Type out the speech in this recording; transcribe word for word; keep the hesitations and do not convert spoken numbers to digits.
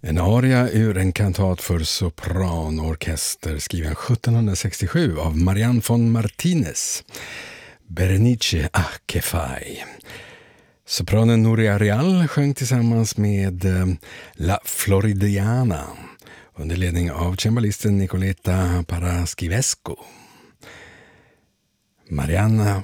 En aria ur en kantat för sopranorkester skriven sjuttonhundrasextiosju av Marianne von Martinez. Berenice a che fai. Sopranen Nuria Real sjöng tillsammans med La Floridiana under ledning av cembalisten Nicoleta Paraschivescu. Marianne